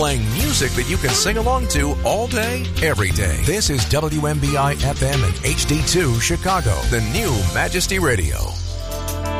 playing music that you can sing along to all day, every day. This is WMBI FM and HD2 Chicago, the new Majesty Radio.